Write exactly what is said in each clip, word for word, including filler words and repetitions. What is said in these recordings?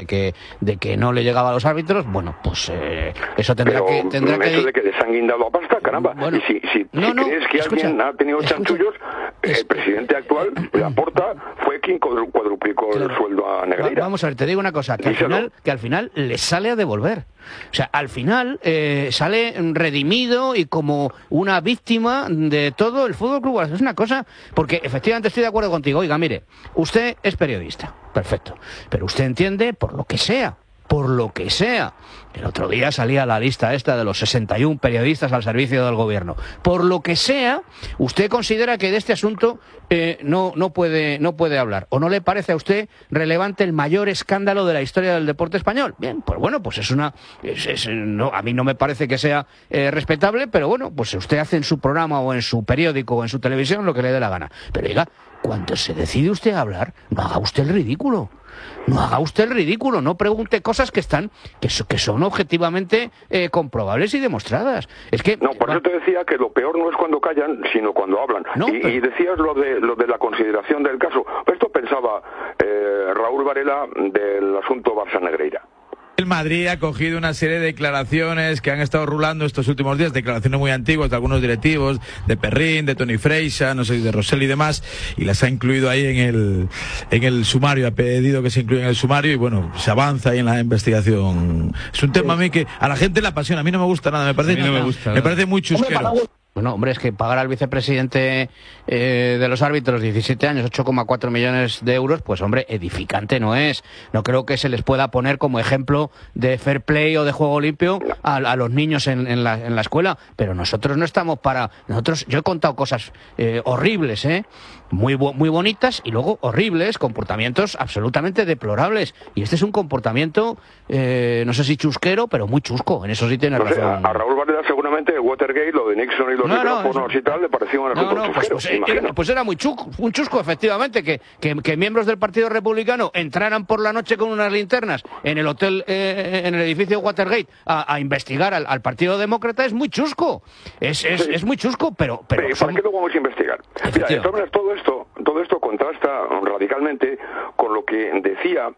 que de que no le llegaba a los árbitros, bueno, pues eh, eso tendrá Pero que tendrá que eso de que les han guindado a pasta, caramba. Bueno, y si, si, no, si no, crees que escucha, alguien ha tenido escucha, chanchullos, es, el presidente actual, Laporta, fue quien cuadruplicó claro, el sueldo a Negreira. Vamos a ver, te digo una cosa, que al Díselo. final que al final le sale a devolver. O sea, al final eh, sale redimido y como una víctima de todo el Fútbol Club Barcelona. Es una cosa, porque efectivamente estoy de acuerdo contigo. Oiga, mire, usted es periodista, perfecto, pero usted entiende por lo que sea, por lo que sea. El otro día salía la lista esta de los sesenta y uno periodistas al servicio del gobierno. Por lo que sea, usted considera que de este asunto eh, no, no, puede, no puede hablar. ¿O no le parece a usted relevante el mayor escándalo de la historia del deporte español? Bien, pues bueno, pues es una... Es, es, no, a mí no me parece que sea eh, respetable, pero bueno, pues usted hace en su programa o en su periódico o en su televisión lo que le dé la gana. Pero diga, cuando se decide usted a hablar, no haga usted el ridículo. No haga usted el ridículo, no pregunte cosas que están que, so, que son objetivamente eh, comprobables y demostradas. Es que no, por eso te decía que lo peor no es cuando callan, sino cuando hablan. No, y, pero... y decías lo de lo de la consideración del caso. Esto pensaba eh, Raúl Varela del asunto Barça-Negreira. El Madrid ha cogido una serie de declaraciones que han estado rulando estos últimos días, declaraciones muy antiguas de algunos directivos, de Perrín, de Toni Freixa, no sé, de Rosell y demás, y las ha incluido ahí en el en el sumario, ha pedido que se incluya en el sumario y bueno, se avanza ahí en la investigación. Es un tema a mí que a la gente le apasiona, a mí no me gusta nada, me parece, no me, gusta, me parece muy chusquero. Bueno, hombre, es que pagar al vicepresidente eh, de los árbitros diecisiete años, ocho coma cuatro millones de euros, pues hombre, edificante no es. No creo que se les pueda poner como ejemplo de fair play o de juego limpio a, a los niños en, en, la, en la escuela. Pero nosotros no estamos para... nosotros Yo he contado cosas eh, horribles, ¿eh? Muy, muy bonitas y luego horribles, comportamientos absolutamente deplorables. Y este es un comportamiento, eh, no sé si chusquero, pero muy chusco. En eso sí tiene no sé, razón. A, a Raúl Varela seguramente el Watergate, lo de Nixon y los No, no, micrófonos eso... y tal, le pareció un asunto no, no, pues, chusquero, pues, era, pues era muy chusco, un chusco, efectivamente, que, que, que miembros del Partido Republicano entraran por la noche con unas linternas en el hotel, eh, en el edificio Watergate, a, a investigar al, al Partido Demócrata, es muy chusco. Es, es, sí. es muy chusco, pero... pero sí, son... ¿para qué lo vamos a investigar? Mira, entonces, todo esto, todo esto contrasta radicalmente con lo que decía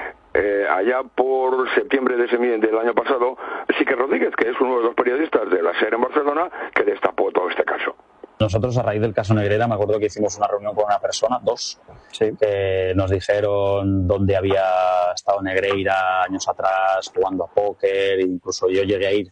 eh, allá por septiembre de ese, del año pasado Sique Rodríguez, que es uno de los periodistas de la SER en Barcelona, que destapó todo este caso. Nosotros, a raíz del caso Negreira, me acuerdo que hicimos una reunión con una persona, dos, sí. que nos dijeron dónde había estado Negreira años atrás jugando a póker, incluso yo llegué a ir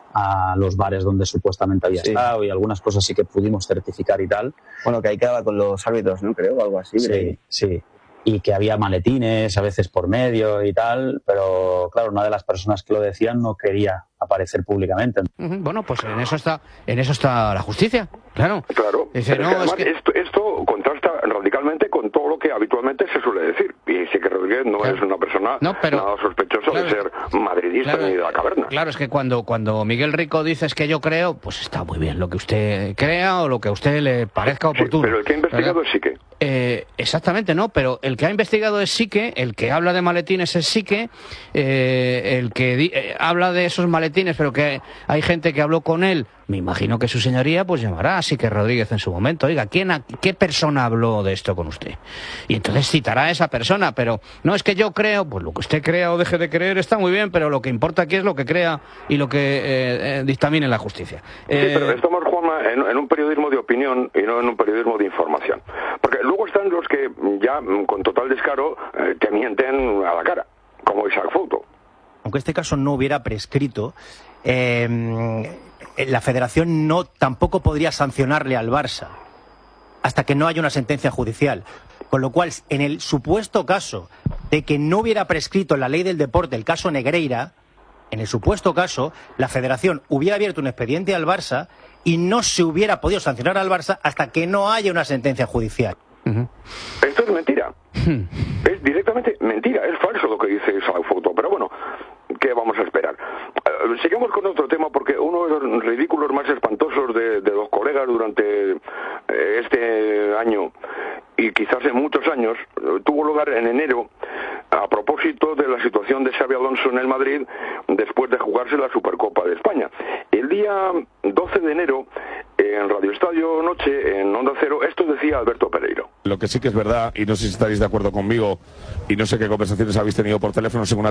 a los bares donde supuestamente había sí. estado y algunas cosas sí que pudimos certificar y tal. Bueno, que ahí quedaba con los árbitros, ¿no? Creo, algo así. Sí, creo. sí. Y que había maletines a veces por medio y tal, pero claro, una de las personas que lo decían no quería aparecer públicamente. Uh-huh. Bueno, pues en eso está en eso está la justicia, claro. Claro. Dice, no, es que además, es que... esto, esto contrasta radicalmente con todo lo que habitualmente se suele decir. Y Sique Rodríguez no claro. es una persona no, pero... nada sospechosa claro. de ser madridista claro. ni de la caverna. Claro, es que cuando, cuando Miguel Rico dice es que yo creo, pues está muy bien lo que usted crea o lo que a usted le parezca oportuno. Sí, pero el que ha investigado ¿verdad? es Sique. Eh, exactamente, no, pero el que ha investigado es Sique, el que habla de maletines es Sique, eh, el que di- eh, habla de esos maletines, pero que hay gente que habló con él, me imagino que su señoría pues llamará a Sique Rodríguez en su momento. Oiga, ¿quién ha, ¿qué persona habló de esto con usted? Y entonces citará a esa persona, pero no es que yo creo, pues lo que usted crea o deje de creer está muy bien, pero lo que importa aquí es lo que crea y lo que eh, eh, dictamine la justicia. Eh... Sí, pero estamos, Juanma, en, en un periodismo de opinión y no en un periodismo de información. Porque luego están los que ya con total descaro eh, te mienten a la cara, como Isaac Fouto. Aunque este caso no hubiera prescrito, eh, la Federación no tampoco podría sancionarle al Barça hasta que no haya una sentencia judicial. Con lo cual, en el supuesto caso de que no hubiera prescrito la ley del deporte, el caso Negreira, en el supuesto caso, la Federación hubiera abierto un expediente al Barça y no se hubiera podido sancionar al Barça hasta que no haya una sentencia judicial. Uh-huh. Esto es mentira. Es directamente mentira. Es falso lo que dice Isaac Fouto. Pero bueno, ¿qué vamos a esperar? Uh, sigamos con otro tema, porque uno de los ridículos más espantosos de, de los colegas durante eh, este año y quizás en muchos años uh, tuvo lugar en enero a propósito de la situación de Xabi Alonso en el Madrid después de jugarse la Supercopa de España. El día doce de enero, en Radio Estadio Noche, en Onda Cero, esto decía Alberto Pereiro. Lo que sí que es verdad, y no sé si estaréis de acuerdo conmigo, y no sé qué conversaciones habéis tenido por teléfono según